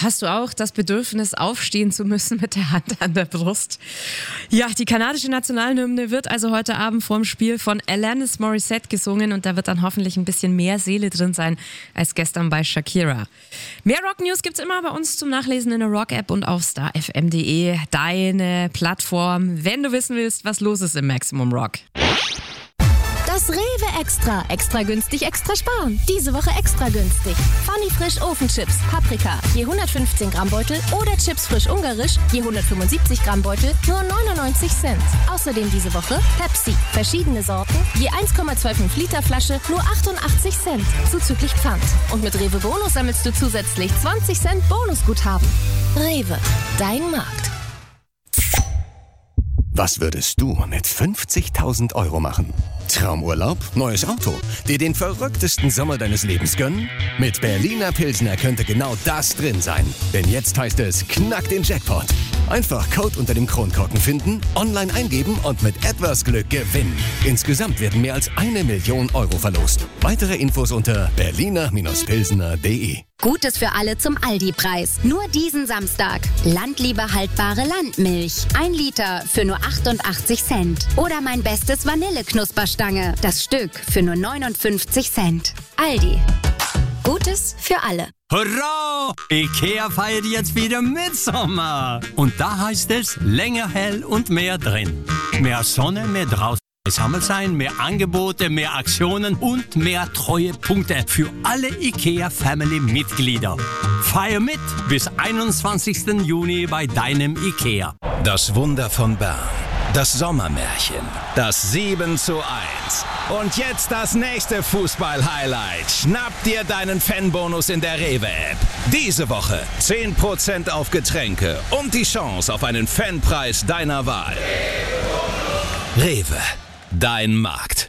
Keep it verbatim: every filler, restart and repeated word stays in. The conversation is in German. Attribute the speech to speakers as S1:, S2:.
S1: Hast du auch das Bedürfnis, aufstehen zu müssen mit der Hand an der Brust? Ja, die kanadische Nationalhymne wird also heute Abend vorm Spiel von Alanis Morissette gesungen und da wird dann hoffentlich ein bisschen mehr Seele drin sein als gestern bei Shakira. Mehr Rock-News gibt's immer bei uns zum Nachlesen in der Rock-App und auf star f m punkt d e, deine Plattform, wenn du wissen willst, was los ist im Maximum Rock.
S2: Das Rewe Extra. Extra günstig, extra sparen. Diese Woche extra günstig. Funny Frisch Ofenchips, Paprika, je hundertfünfzehn Gramm Beutel oder Chips frisch ungarisch, je hundertfünfundsiebzig Gramm Beutel, nur neunundneunzig Cent. Außerdem diese Woche Pepsi, verschiedene Sorten, je eins Komma fünfundzwanzig Liter Flasche, nur achtundachtzig Cent, zuzüglich Pfand. Und mit Rewe Bonus sammelst du zusätzlich zwanzig Cent Bonusguthaben. Rewe, dein Markt.
S3: Was würdest du mit fünfzigtausend Euro machen? Traumurlaub? Neues Auto? Dir den verrücktesten Sommer deines Lebens gönnen? Mit Berliner Pilsner könnte genau das drin sein. Denn jetzt heißt es, knack den Jackpot. Einfach Code unter dem Kronkorken finden, online eingeben und mit etwas Glück gewinnen. Insgesamt werden mehr als eine Million Euro verlost. Weitere Infos unter berliner Pilsner punkt d e.
S4: Gutes für alle zum Aldi-Preis. Nur diesen Samstag. Landliebe haltbare Landmilch. Ein Liter für nur achtundachtzig Cent. Oder mein bestes Vanille-Knusperstange. Das Stück für nur neunundfünfzig Cent. Aldi. Gutes für alle.
S5: Hurra! Ikea feiert jetzt wieder Mitsommer. Und da heißt es länger hell und mehr drin. Mehr Sonne, mehr draußen. Sammelsein, mehr Angebote, mehr Aktionen und mehr Treuepunkte für alle IKEA-Family-Mitglieder. Feier mit bis einundzwanzigsten Juni bei deinem IKEA.
S6: Das Wunder von Bern. Das Sommermärchen. Das sieben zu eins. Und jetzt das nächste Fußball-Highlight. Schnapp dir deinen Fanbonus in der Rewe-App. Diese Woche zehn Prozent auf Getränke und die Chance auf einen Fanpreis deiner Wahl. Rewe. Dein Markt.